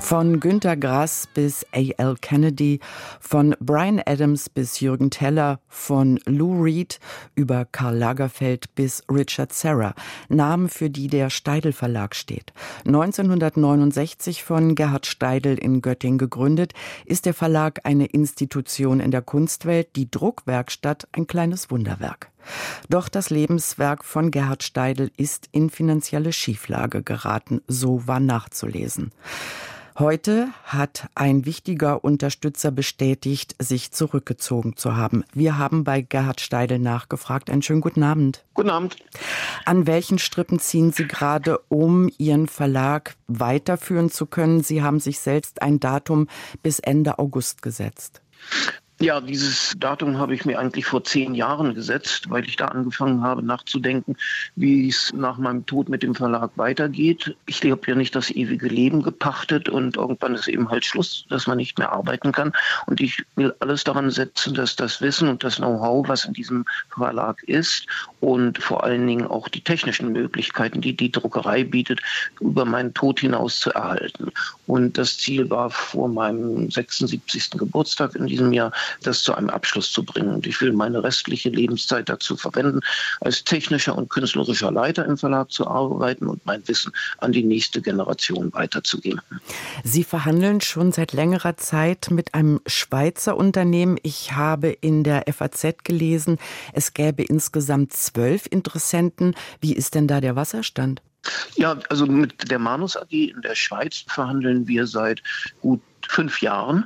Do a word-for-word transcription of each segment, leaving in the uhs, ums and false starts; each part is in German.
Von Günter Grass bis A L Kennedy, von Bryan Adams bis Jürgen Teller, von Lou Reed über Karl Lagerfeld bis Richard Serra. Namen, für die der Steidl Verlag steht. neunzehnhundertneunundsechzig von Gerhard Steidl in Göttingen gegründet, ist der Verlag eine Institution in der Kunstwelt, die Druckwerkstatt ein kleines Wunderwerk. Doch das Lebenswerk von Gerhard Steidl ist in finanzielle Schieflage geraten, so war nachzulesen. Heute hat ein wichtiger Unterstützer bestätigt, sich zurückgezogen zu haben. Wir haben bei Gerhard Steidl nachgefragt. Einen schönen guten Abend. Guten Abend. An welchen Strippen ziehen Sie gerade, um Ihren Verlag weiterführen zu können? Sie haben sich selbst ein Datum bis Ende August gesetzt. Ja, dieses Datum habe ich mir eigentlich vor zehn Jahren gesetzt, weil ich da angefangen habe nachzudenken, wie es nach meinem Tod mit dem Verlag weitergeht. Ich habe ja nicht das ewige Leben gepachtet und irgendwann ist eben halt Schluss, dass man nicht mehr arbeiten kann. Und ich will alles daran setzen, dass das Wissen und das Know-how, was in diesem Verlag ist und vor allen Dingen auch die technischen Möglichkeiten, die die Druckerei bietet, über meinen Tod hinaus zu erhalten. Und das Ziel war vor meinem sechsundsiebzigsten Geburtstag in diesem Jahr, das zu einem Abschluss zu bringen. Und ich will meine restliche Lebenszeit dazu verwenden, als technischer und künstlerischer Leiter im Verlag zu arbeiten und mein Wissen an die nächste Generation weiterzugeben. Sie verhandeln schon seit längerer Zeit mit einem Schweizer Unternehmen. Ich habe in der F A Z gelesen, es gäbe insgesamt zwölf Interessenten. Wie ist denn da der Wasserstand? Ja, also mit der Manus A G in der Schweiz verhandeln wir seit gut fünf Jahren.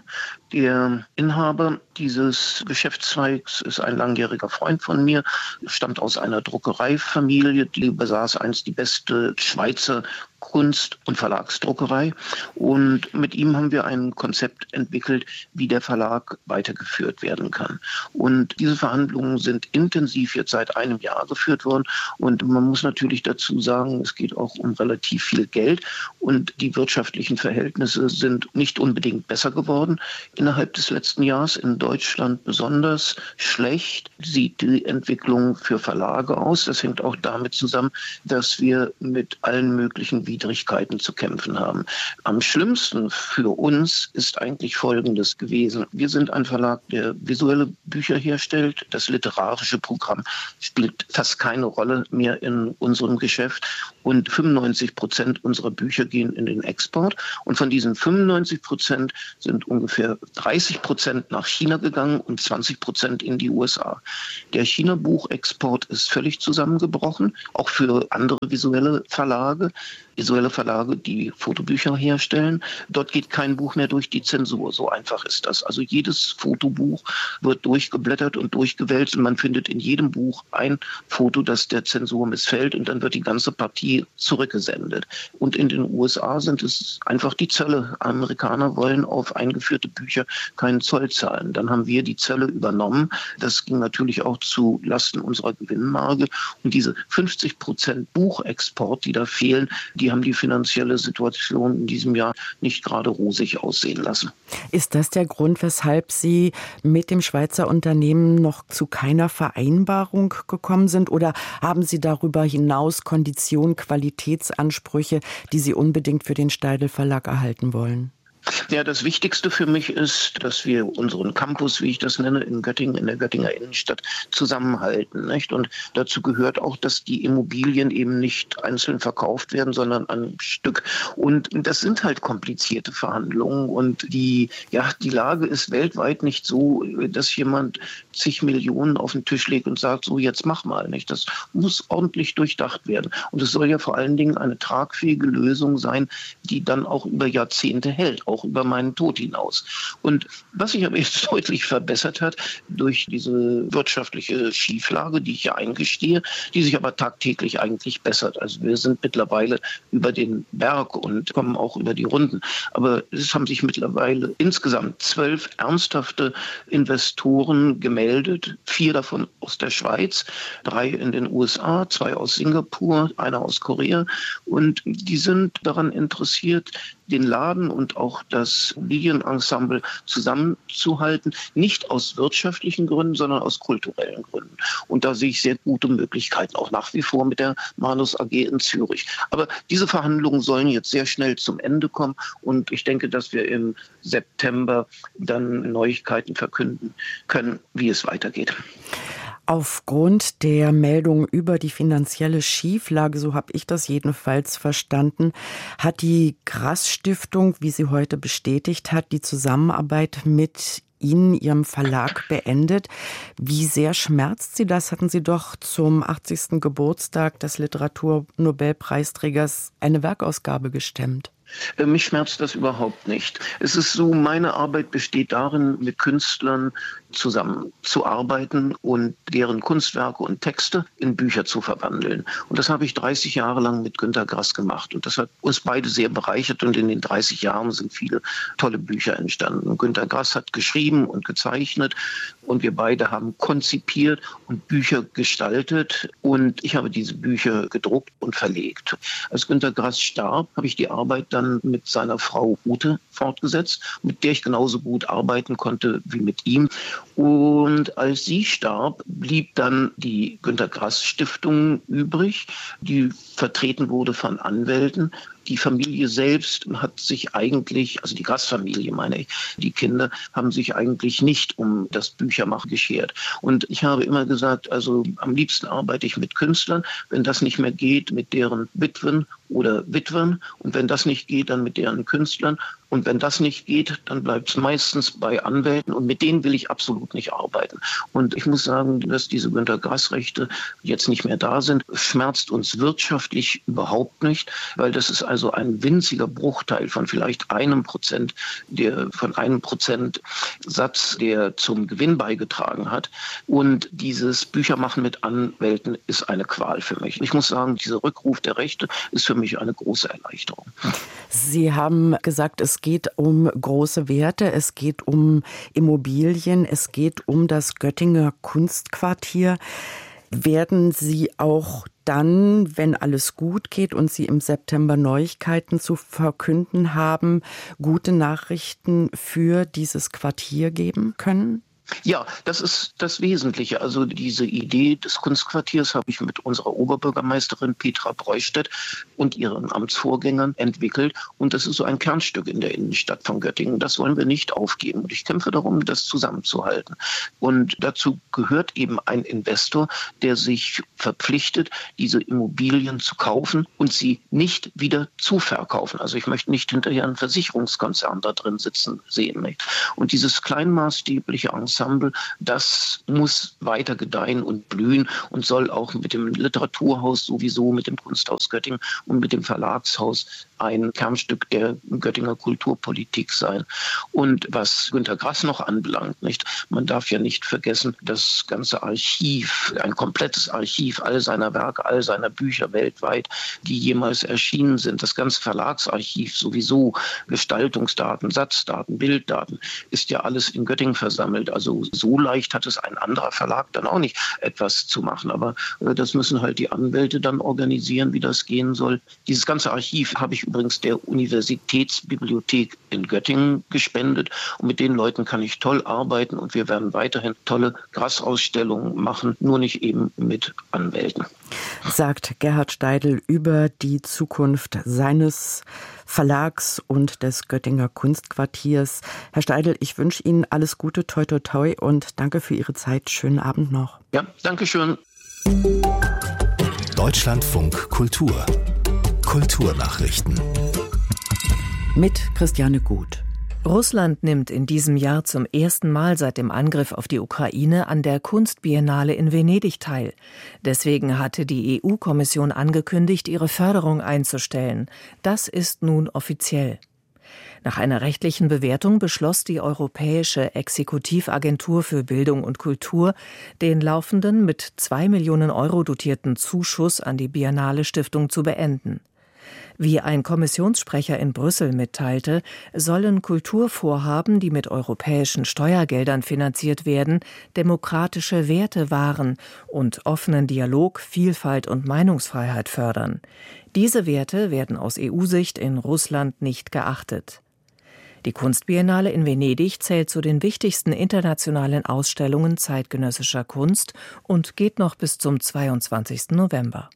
Der Inhaber dieses Geschäftszweigs ist ein langjähriger Freund von mir, stammt aus einer Druckereifamilie, die besaß einst die beste Schweizer Kunst- und Verlagsdruckerei. Und mit ihm haben wir ein Konzept entwickelt, wie der Verlag weitergeführt werden kann. Und diese Verhandlungen sind intensiv jetzt seit einem Jahr geführt worden. Und man muss natürlich dazu sagen, es geht auch um relativ viel Geld. Und die wirtschaftlichen Verhältnisse sind nicht unbedingt besser geworden. Innerhalb des letzten Jahres in Deutschland besonders schlecht sieht die Entwicklung für Verlage aus. Das hängt auch damit zusammen, dass wir mit allen möglichen Widrigkeiten zu kämpfen haben. Am schlimmsten für uns ist eigentlich Folgendes gewesen. Wir sind ein Verlag, der visuelle Bücher herstellt. Das literarische Programm spielt fast keine Rolle mehr in unserem Geschäft. Und fünfundneunzig Prozent unserer Bücher gehen in den Export. Und von diesen fünfundneunzig Prozent sind ungefähr dreißig Prozent nach China gegangen und zwanzig Prozent in die U S A. Der China-Buchexport ist völlig zusammengebrochen, auch für andere visuelle Verlage. Visuelle Verlage, die Fotobücher herstellen. Dort geht kein Buch mehr durch die Zensur. So einfach ist das. Also jedes Fotobuch wird durchgeblättert und durchgewälzt und man findet in jedem Buch ein Foto, das der Zensur missfällt und dann wird die ganze Partie zurückgesendet. Und in den U S A sind es einfach die Zölle. Amerikaner wollen auf eingeführte Bücher keinen Zoll zahlen. Dann haben wir die Zölle übernommen. Das ging natürlich auch zu Lasten unserer Gewinnmarge. Und diese fünfzig Prozent Buchexport, die da fehlen, die haben die finanzielle Situation in diesem Jahr nicht gerade rosig aussehen lassen. Ist das der Grund, weshalb Sie mit dem Schweizer Unternehmen noch zu keiner Vereinbarung gekommen sind? Oder haben Sie darüber hinaus Konditionen, Qualitätsansprüche, die Sie unbedingt für den Steidl Verlag erhalten wollen? Ja, das Wichtigste für mich ist, dass wir unseren Campus, wie ich das nenne, in Göttingen, in der Göttinger Innenstadt zusammenhalten, nicht? Und dazu gehört auch, dass die Immobilien eben nicht einzeln verkauft werden, sondern ein Stück. Und das sind halt komplizierte Verhandlungen. Und die, ja, die Lage ist weltweit nicht so, dass jemand zig Millionen auf den Tisch legt und sagt, so jetzt mach mal, nicht? Das muss ordentlich durchdacht werden. Und es soll ja vor allen Dingen eine tragfähige Lösung sein, die dann auch über Jahrzehnte hält, auch über meinen Tod hinaus. Und was sich aber jetzt deutlich verbessert hat durch diese wirtschaftliche Schieflage, die ich ja eingestehe, die sich aber tagtäglich eigentlich bessert. Also wir sind mittlerweile über den Berg und kommen auch über die Runden. Aber es haben sich mittlerweile insgesamt zwölf ernsthafte Investoren gemeldet, vier davon aus der Schweiz, drei in den U S A, zwei aus Singapur, einer aus Korea. Und die sind daran interessiert, den Laden und auch das Lilienensemble zusammenzuhalten, nicht aus wirtschaftlichen Gründen, sondern aus kulturellen Gründen. Und da sehe ich sehr gute Möglichkeiten, auch nach wie vor mit der Manus A G in Zürich. Aber diese Verhandlungen sollen jetzt sehr schnell zum Ende kommen und ich denke, dass wir im September dann Neuigkeiten verkünden können, wie es weitergeht. Aufgrund der Meldung über die finanzielle Schieflage, so habe ich das jedenfalls verstanden, hat die Grass-Stiftung, wie sie heute bestätigt hat, die Zusammenarbeit mit Ihnen, Ihrem Verlag, beendet. Wie sehr schmerzt Sie das? Hatten Sie doch zum achtzigsten Geburtstag des Literaturnobelpreisträgers eine Werkausgabe gestemmt. Mich schmerzt das überhaupt nicht. Es ist so, meine Arbeit besteht darin, mit Künstlern zusammenzuarbeiten und deren Kunstwerke und Texte in Bücher zu verwandeln. Und das habe ich dreißig Jahre lang mit Günter Grass gemacht. Und das hat uns beide sehr bereichert und in den dreißig Jahren sind viele tolle Bücher entstanden. Und Günter Grass hat geschrieben und gezeichnet und wir beide haben konzipiert und Bücher gestaltet und ich habe diese Bücher gedruckt und verlegt. Als Günter Grass starb, habe ich die Arbeit dann mit seiner Frau Ute fortgesetzt, mit der ich genauso gut arbeiten konnte wie mit ihm. Und als sie starb, blieb dann die Günter Grass Stiftung übrig, die vertreten wurde von Anwälten. Die Familie selbst hat sich eigentlich, also die Grass-Familie meine ich, die Kinder haben sich eigentlich nicht um das Büchermachen geschert. Und ich habe immer gesagt, also am liebsten arbeite ich mit Künstlern, wenn das nicht mehr geht, mit deren Witwen oder Witwen und wenn das nicht geht, dann mit deren Künstlern. Und wenn das nicht geht, dann bleibt es meistens bei Anwälten und mit denen will ich absolut nicht arbeiten. Und ich muss sagen, dass diese Günter Grass-Rechte jetzt nicht mehr da sind, schmerzt uns wirtschaftlich überhaupt nicht, weil das ist also ein winziger Bruchteil von vielleicht einem Prozent, der von einem Prozent Satz, der zum Gewinn beigetragen hat. Und dieses Büchermachen mit Anwälten ist eine Qual für mich. Ich muss sagen, dieser Rückruf der Rechte ist für mich eine große Erleichterung. Sie haben gesagt, es geht um große Werte, es geht um Immobilien, es geht um das Göttinger Kunstquartier. Werden Sie auch dann, wenn alles gut geht und Sie im September Neuigkeiten zu verkünden haben, gute Nachrichten für dieses Quartier geben können? Ja, das ist das Wesentliche. Also diese Idee des Kunstquartiers habe ich mit unserer Oberbürgermeisterin Petra Breustedt und ihren Amtsvorgängern entwickelt. Und das ist so ein Kernstück in der Innenstadt von Göttingen. Das wollen wir nicht aufgeben. Und ich kämpfe darum, das zusammenzuhalten. Und dazu gehört eben ein Investor, der sich verpflichtet, diese Immobilien zu kaufen und sie nicht wieder zu verkaufen. Also ich möchte nicht hinterher einen Versicherungskonzern da drin sitzen sehen. Nicht? Und dieses kleinmaßstäbliche Ensemble, das muss weiter gedeihen und blühen und soll auch mit dem Literaturhaus sowieso, mit dem Kunsthaus Göttingen und mit dem Verlagshaus ein Kernstück der Göttinger Kulturpolitik sein. Und was Günter Grass noch anbelangt, nicht? Man darf ja nicht vergessen, das ganze Archiv, ein komplettes Archiv all seiner Werke, all seiner Bücher weltweit, die jemals erschienen sind, das ganze Verlagsarchiv sowieso, Gestaltungsdaten, Satzdaten, Bilddaten, ist ja alles in Göttingen versammelt. Also so leicht hat es ein anderer Verlag dann auch nicht, etwas zu machen. Aber äh, das müssen halt die Anwälte dann organisieren, wie das gehen soll. Dieses ganze Archiv habe ich übrigens der Universitätsbibliothek in Göttingen gespendet. Und mit den Leuten kann ich toll arbeiten und wir werden weiterhin tolle Grass-Ausstellungen machen, nur nicht eben mit Anwälten. Sagt Gerhard Steidl über die Zukunft seines Verlags und des Göttinger Kunstquartiers. Herr Steidl, ich wünsche Ihnen alles Gute, toi toi toi und danke für Ihre Zeit. Schönen Abend noch. Ja, danke schön. Deutschlandfunk Kultur. Kulturnachrichten. Mit Christiane Gut. Russland nimmt in diesem Jahr zum ersten Mal seit dem Angriff auf die Ukraine an der Kunstbiennale in Venedig teil. Deswegen hatte die E U-Kommission angekündigt, ihre Förderung einzustellen. Das ist nun offiziell. Nach einer rechtlichen Bewertung beschloss die Europäische Exekutivagentur für Bildung und Kultur, den laufenden mit zwei Millionen Euro dotierten Zuschuss an die Biennale Stiftung zu beenden. Wie ein Kommissionssprecher in Brüssel mitteilte, sollen Kulturvorhaben, die mit europäischen Steuergeldern finanziert werden, demokratische Werte wahren und offenen Dialog, Vielfalt und Meinungsfreiheit fördern. Diese Werte werden aus E U-Sicht in Russland nicht geachtet. Die Kunstbiennale in Venedig zählt zu den wichtigsten internationalen Ausstellungen zeitgenössischer Kunst und geht noch bis zum zweiundzwanzigsten November.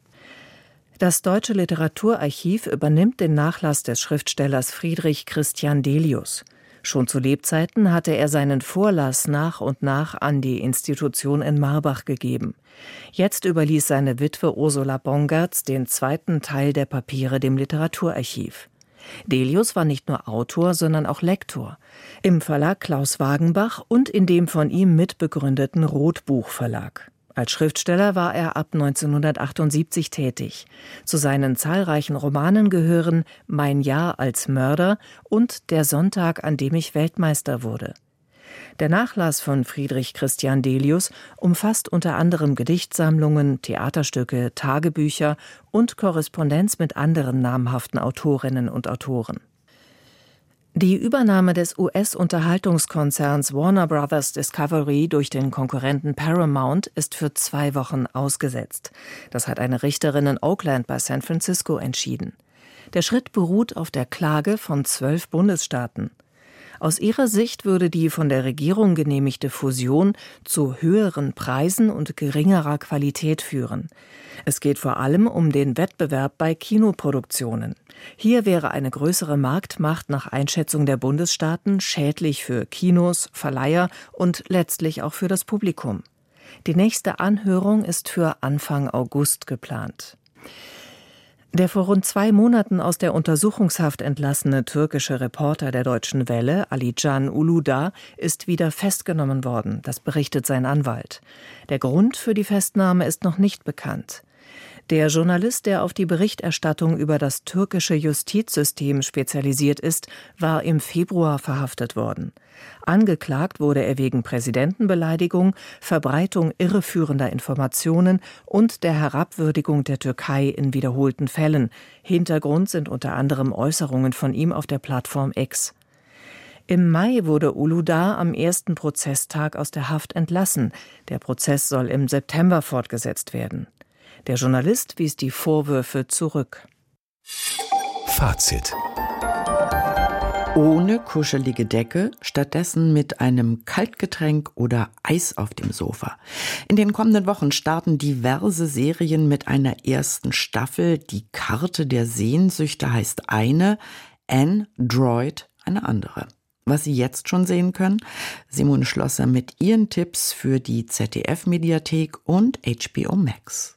Das Deutsche Literaturarchiv übernimmt den Nachlass des Schriftstellers Friedrich Christian Delius. Schon zu Lebzeiten hatte er seinen Vorlass nach und nach an die Institution in Marbach gegeben. Jetzt überließ seine Witwe Ursula Bongertz den zweiten Teil der Papiere dem Literaturarchiv. Delius war nicht nur Autor, sondern auch Lektor im Verlag Klaus Wagenbach und in dem von ihm mitbegründeten Rotbuch Verlag. Als Schriftsteller war er ab neunzehnhundertachtundsiebzig tätig. Zu seinen zahlreichen Romanen gehören Mein Jahr als Mörder und Der Sonntag, an dem ich Weltmeister wurde. Der Nachlass von Friedrich Christian Delius umfasst unter anderem Gedichtsammlungen, Theaterstücke, Tagebücher und Korrespondenz mit anderen namhaften Autorinnen und Autoren. Die Übernahme des U S-Unterhaltungskonzerns Warner Brothers Discovery durch den Konkurrenten Paramount ist für zwei Wochen ausgesetzt. Das hat eine Richterin in Oakland bei San Francisco entschieden. Der Schritt beruht auf der Klage von zwölf Bundesstaaten. Aus ihrer Sicht würde die von der Regierung genehmigte Fusion zu höheren Preisen und geringerer Qualität führen. Es geht vor allem um den Wettbewerb bei Kinoproduktionen. Hier wäre eine größere Marktmacht nach Einschätzung der Bundesstaaten schädlich für Kinos, Verleiher und letztlich auch für das Publikum. Die nächste Anhörung ist für Anfang August geplant. Der vor rund zwei Monaten aus der Untersuchungshaft entlassene türkische Reporter der Deutschen Welle, Ali Can Uludağ, ist wieder festgenommen worden. Das berichtet sein Anwalt. Der Grund für die Festnahme ist noch nicht bekannt. Der Journalist, der auf die Berichterstattung über das türkische Justizsystem spezialisiert ist, war im Februar verhaftet worden. Angeklagt wurde er wegen Präsidentenbeleidigung, Verbreitung irreführender Informationen und der Herabwürdigung der Türkei in wiederholten Fällen. Hintergrund sind unter anderem Äußerungen von ihm auf der Plattform X. Im Mai wurde Uludağ am ersten Prozesstag aus der Haft entlassen. Der Prozess soll im September fortgesetzt werden. Der Journalist wies die Vorwürfe zurück. Fazit. Ohne kuschelige Decke, stattdessen mit einem Kaltgetränk oder Eis auf dem Sofa. In den kommenden Wochen starten diverse Serien mit einer ersten Staffel. Die Karte der Sehnsüchte heißt eine, Android eine andere. Was Sie jetzt schon sehen können, Simone Schlosser mit ihren Tipps für die Z D F-Mediathek und H B O Max.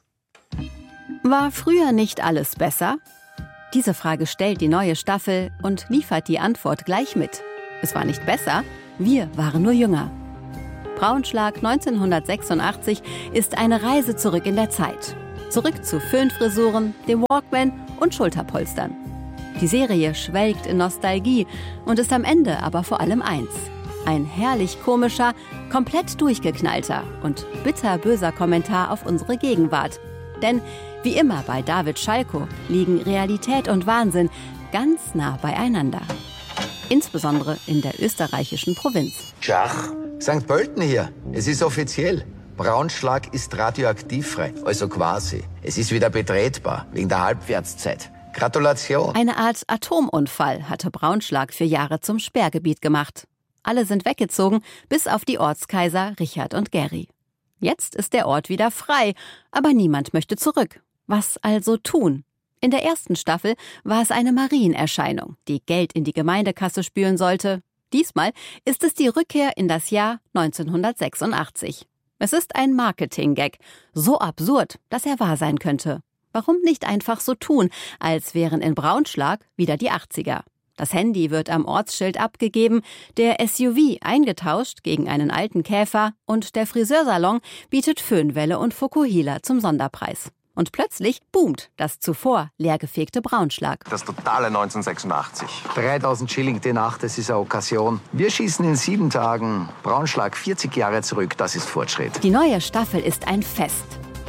War früher nicht alles besser? Diese Frage stellt die neue Staffel und liefert die Antwort gleich mit. Es war nicht besser, wir waren nur jünger. Braunschlag neunzehnhundertsechsundachtzig ist eine Reise zurück in der Zeit. Zurück zu Föhnfrisuren, dem Walkman und Schulterpolstern. Die Serie schwelgt in Nostalgie und ist am Ende aber vor allem eins. Ein herrlich komischer, komplett durchgeknallter und bitterböser Kommentar auf unsere Gegenwart. Denn wie immer bei David Schalko liegen Realität und Wahnsinn ganz nah beieinander. Insbesondere in der österreichischen Provinz. Schach, Sankt Pölten hier. Es ist offiziell. Braunschlag ist radioaktivfrei, also quasi. Es ist wieder betretbar, wegen der Halbwertszeit. Gratulation. Eine Art Atomunfall hatte Braunschlag für Jahre zum Sperrgebiet gemacht. Alle sind weggezogen, bis auf die Ortskaiser Richard und Geri. Jetzt ist der Ort wieder frei, aber niemand möchte zurück. Was also tun? In der ersten Staffel war es eine Marienerscheinung, die Geld in die Gemeindekasse spülen sollte. Diesmal ist es die Rückkehr in das Jahr neunzehnhundertsechsundachtzig. Es ist ein Marketing-Gag, so absurd, dass er wahr sein könnte. Warum nicht einfach so tun, als wären in Braunschlag wieder die achtziger? Das Handy wird am Ortsschild abgegeben, der S U V eingetauscht gegen einen alten Käfer und der Friseursalon bietet Föhnwelle und Fukuhila zum Sonderpreis. Und plötzlich boomt das zuvor leergefegte Braunschlag. Das totale neunzehnhundertsechsundachtzig. dreitausend Schilling die Nacht, das ist eine Okkasion. Wir schießen in sieben Tagen Braunschlag vierzig Jahre zurück, das ist Fortschritt. Die neue Staffel ist ein Fest.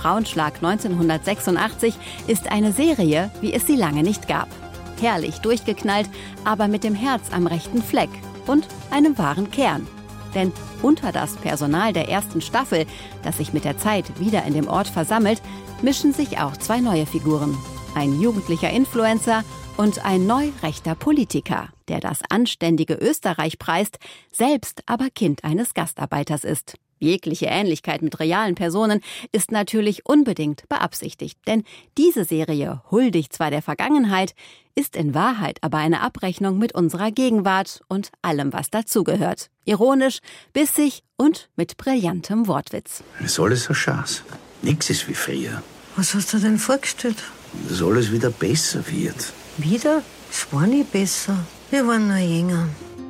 Braunschlag neunzehnhundertsechsundachtzig ist eine Serie, wie es sie lange nicht gab. Herrlich durchgeknallt, aber mit dem Herz am rechten Fleck und einem wahren Kern. Denn unter das Personal der ersten Staffel, das sich mit der Zeit wieder in dem Ort versammelt, mischen sich auch zwei neue Figuren. Ein jugendlicher Influencer und ein neu rechter Politiker, der das anständige Österreich preist, selbst aber Kind eines Gastarbeiters ist. Jegliche Ähnlichkeit mit realen Personen ist natürlich unbedingt beabsichtigt, denn diese Serie huldigt zwar der Vergangenheit, ist in Wahrheit aber eine Abrechnung mit unserer Gegenwart und allem, was dazugehört. Ironisch, bissig und mit brillantem Wortwitz. Das ist alles so Schatz. Nix ist wie früher. Was hast du denn vorgestellt? Dass alles wieder besser wird. Wieder? Es war nie besser. Wir waren noch jünger.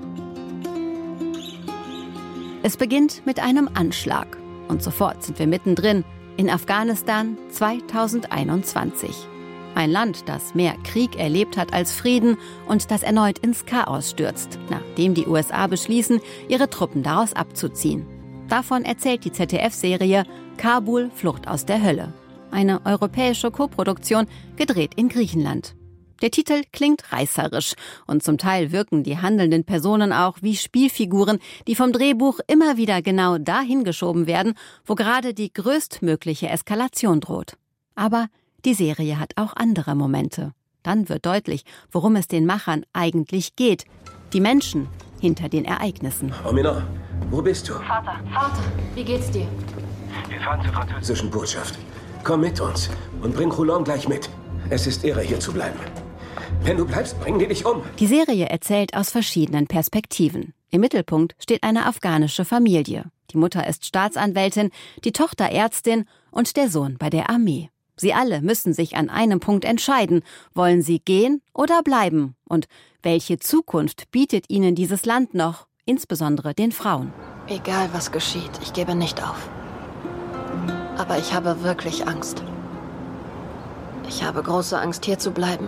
Es beginnt mit einem Anschlag. Und sofort sind wir mittendrin in Afghanistan zweitausendeinundzwanzig. Ein Land, das mehr Krieg erlebt hat als Frieden und das erneut ins Chaos stürzt, nachdem die U S A beschließen, ihre Truppen daraus abzuziehen. Davon erzählt die Z D F-Serie Kabul, Flucht aus der Hölle. Eine europäische Koproduktion, gedreht in Griechenland. Der Titel klingt reißerisch und zum Teil wirken die handelnden Personen auch wie Spielfiguren, die vom Drehbuch immer wieder genau dahin geschoben werden, wo gerade die größtmögliche Eskalation droht. Aber die Serie hat auch andere Momente. Dann wird deutlich, worum es den Machern eigentlich geht. Die Menschen hinter den Ereignissen. Amina, wo bist du? Vater, Vater, wie geht's dir? Wir fahren zur französischen Botschaft. Komm mit uns und bring Roulon gleich mit. Es ist Ehre, hier zu bleiben. Wenn du bleibst, bringen die dich um. Die Serie erzählt aus verschiedenen Perspektiven. Im Mittelpunkt steht eine afghanische Familie. Die Mutter ist Staatsanwältin, die Tochter Ärztin und der Sohn bei der Armee. Sie alle müssen sich an einem Punkt entscheiden. Wollen sie gehen oder bleiben? Und welche Zukunft bietet ihnen dieses Land noch, insbesondere den Frauen? Egal was geschieht, ich gebe nicht auf. Aber ich habe wirklich Angst. Ich habe große Angst, hier zu bleiben.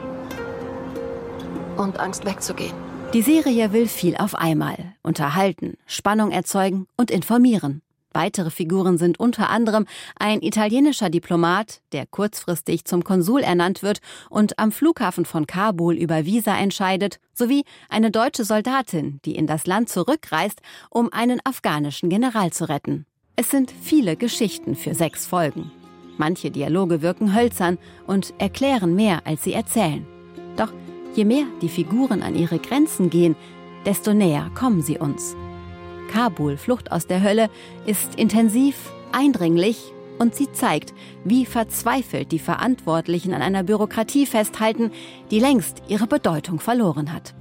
Und Angst, wegzugehen. Die Serie will viel auf einmal. Unterhalten, Spannung erzeugen und informieren. Weitere Figuren sind unter anderem ein italienischer Diplomat, der kurzfristig zum Konsul ernannt wird und am Flughafen von Kabul über Visa entscheidet, sowie eine deutsche Soldatin, die in das Land zurückreist, um einen afghanischen General zu retten. Es sind viele Geschichten für sechs Folgen. Manche Dialoge wirken hölzern und erklären mehr, als sie erzählen. Doch je mehr die Figuren an ihre Grenzen gehen, desto näher kommen sie uns. Kabul, Flucht aus der Hölle, ist intensiv, eindringlich und sie zeigt, wie verzweifelt die Verantwortlichen an einer Bürokratie festhalten, die längst ihre Bedeutung verloren hat.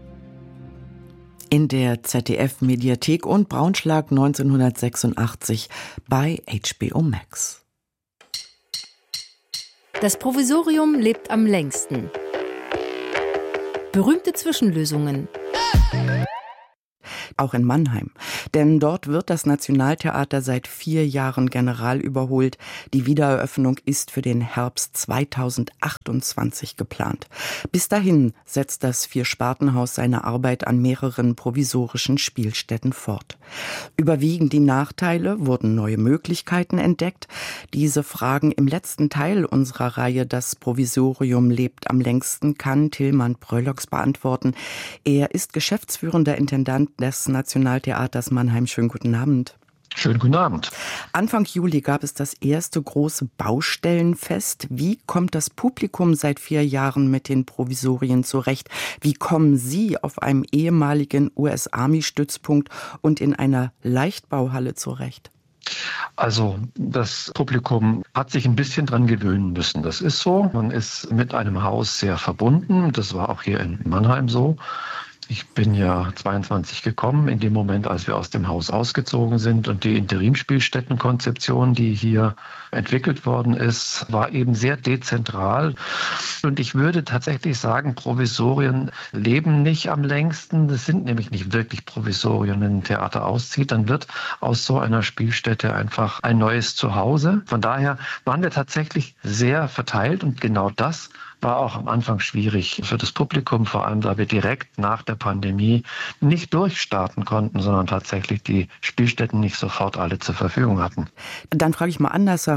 In der Z D F-Mediathek und Braunschlag neunzehnhundertsechsundachtzig bei H B O Max. Das Provisorium lebt am längsten. Berühmte Zwischenlösungen. Auch in Mannheim. Denn dort wird das Nationaltheater seit vier Jahren general überholt. Die Wiedereröffnung ist für den Herbst zweitausendachtundzwanzig geplant. Bis dahin setzt das Vierspartenhaus seine Arbeit an mehreren provisorischen Spielstätten fort. Überwiegen die Nachteile? Wurden neue Möglichkeiten entdeckt? Diese Fragen im letzten Teil unserer Reihe Das Provisorium lebt am längsten kann Tilman Bröllox beantworten. Er ist geschäftsführender Intendant des Nationaltheaters Mannheim. Schönen guten Abend. Schönen guten Abend. Anfang Juli gab es das erste große Baustellenfest. Wie kommt das Publikum seit vier Jahren mit den Provisorien zurecht? Wie kommen Sie auf einem ehemaligen U S-Army-Stützpunkt und in einer Leichtbauhalle zurecht? Also das Publikum hat sich ein bisschen dran gewöhnen müssen. Das ist so. Man ist mit einem Haus sehr verbunden. Das war auch hier in Mannheim so. Ich bin ja zweiundzwanzig gekommen, in dem Moment, als wir aus dem Haus ausgezogen sind. Und die Interimspielstättenkonzeption, die hier entwickelt worden ist, war eben sehr dezentral. Und ich würde tatsächlich sagen, Provisorien leben nicht am längsten. Das sind nämlich nicht wirklich Provisorien. Wenn ein Theater auszieht, dann wird aus so einer Spielstätte einfach ein neues Zuhause. Von daher waren wir tatsächlich sehr verteilt und genau das war auch am Anfang schwierig für das Publikum, vor allem da wir direkt nach der Pandemie nicht durchstarten konnten, sondern tatsächlich die Spielstätten nicht sofort alle zur Verfügung hatten. Dann frage ich mal andersherum.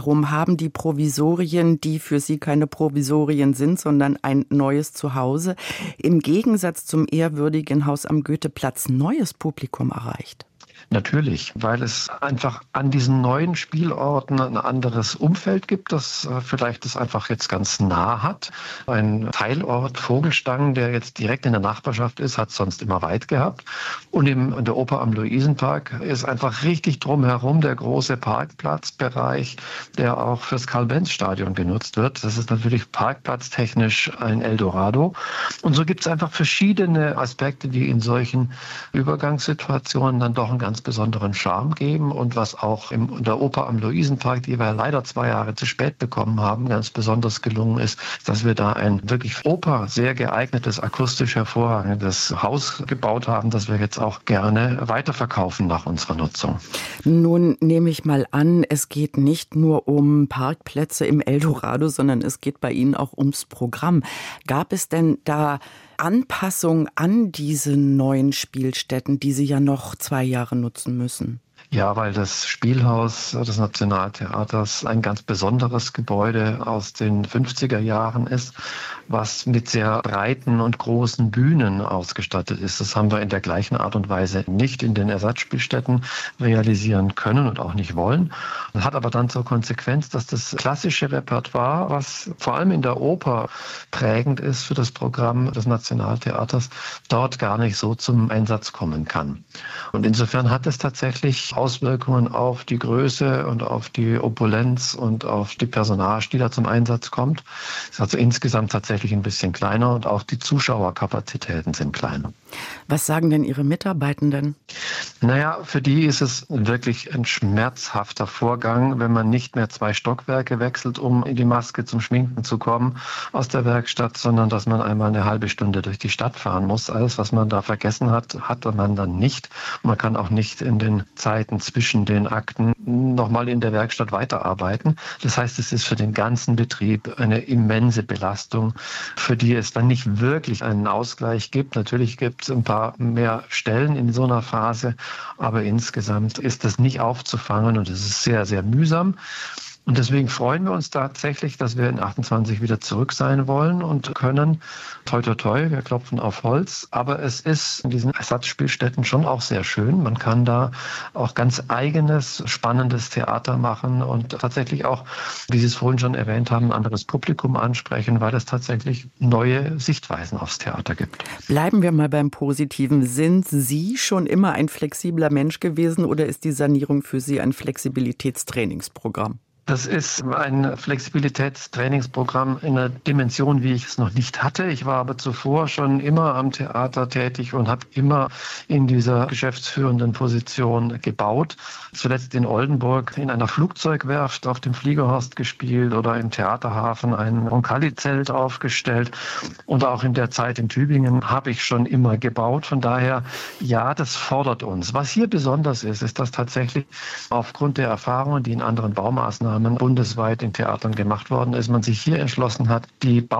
Warum haben die Provisorien, die für Sie keine Provisorien sind, sondern ein neues Zuhause, im Gegensatz zum ehrwürdigen Haus am Goetheplatz neues Publikum erreicht? Natürlich, weil es einfach an diesen neuen Spielorten ein anderes Umfeld gibt, das vielleicht das einfach jetzt ganz nah hat. Ein Teilort Vogelstangen, der jetzt direkt in der Nachbarschaft ist, hat es sonst immer weit gehabt. Und in der Oper am Luisenpark ist einfach richtig drumherum der große Parkplatzbereich, der auch fürs Karl-Benz-Stadion genutzt wird. Das ist natürlich parkplatztechnisch ein Eldorado. Und so gibt es einfach verschiedene Aspekte, die in solchen Übergangssituationen dann doch ein ganz besonderen Charme geben und was auch in der Oper am Luisenpark, die wir leider zwei Jahre zu spät bekommen haben, ganz besonders gelungen ist, dass wir da ein wirklich Oper sehr geeignetes, akustisch hervorragendes Haus gebaut haben, das wir jetzt auch gerne weiterverkaufen nach unserer Nutzung. Nun nehme ich mal an, es geht nicht nur um Parkplätze im Eldorado, sondern es geht bei Ihnen auch ums Programm. Gab es denn da Anpassung an diese neuen Spielstätten, die Sie ja noch zwei Jahre nutzen müssen? Ja, weil das Spielhaus des Nationaltheaters ein ganz besonderes Gebäude aus den fünfziger Jahren ist, was mit sehr breiten und großen Bühnen ausgestattet ist. Das haben wir in der gleichen Art und Weise nicht in den Ersatzspielstätten realisieren können und auch nicht wollen. Das hat aber dann zur Konsequenz, dass das klassische Repertoire, was vor allem in der Oper prägend ist für das Programm des Nationaltheaters, dort gar nicht so zum Einsatz kommen kann. Und insofern hat es tatsächlich Auswirkungen auf die Größe und auf die Opulenz und auf die Personage, die da zum Einsatz kommt. Es ist also insgesamt tatsächlich ein bisschen kleiner und auch die Zuschauerkapazitäten sind kleiner. Was sagen denn Ihre Mitarbeitenden? Naja, für die ist es wirklich ein schmerzhafter Vorgang, wenn man nicht mehr zwei Stockwerke wechselt, um in die Maske zum Schminken zu kommen aus der Werkstatt, sondern dass man einmal eine halbe Stunde durch die Stadt fahren muss. Alles, was man da vergessen hat, hat man dann nicht. Man kann auch nicht in den Zeiten zwischen den Akten nochmal in der Werkstatt weiterarbeiten. Das heißt, es ist für den ganzen Betrieb eine immense Belastung, für die es dann nicht wirklich einen Ausgleich gibt. Natürlich gibt es ein paar mehr Stellen in so einer Phase, aber insgesamt ist das nicht aufzufangen und es ist sehr, sehr mühsam. Und deswegen freuen wir uns tatsächlich, dass wir in achtundzwanzig wieder zurück sein wollen und können. Toi, toi, toi, wir klopfen auf Holz. Aber es ist in diesen Ersatzspielstätten schon auch sehr schön. Man kann da auch ganz eigenes, spannendes Theater machen und tatsächlich auch, wie Sie es vorhin schon erwähnt haben, ein anderes Publikum ansprechen, weil es tatsächlich neue Sichtweisen aufs Theater gibt. Bleiben wir mal beim Positiven. Sind Sie schon immer ein flexibler Mensch gewesen oder ist die Sanierung für Sie ein Flexibilitätstrainingsprogramm? Das ist ein Flexibilitätstrainingsprogramm in einer Dimension, wie ich es noch nicht hatte. Ich war aber zuvor schon immer am Theater tätig und habe immer in dieser geschäftsführenden Position gebaut. Zuletzt in Oldenburg in einer Flugzeugwerft auf dem Fliegerhorst gespielt oder im Theaterhafen ein Roncalli-Zelt aufgestellt. Und auch in der Zeit in Tübingen habe ich schon immer gebaut. Von daher, ja, das fordert uns. Was hier besonders ist, ist, dass tatsächlich aufgrund der Erfahrungen, die in anderen Baumaßnahmen bundesweit in Theatern gemacht worden ist, man sich hier entschlossen hat, die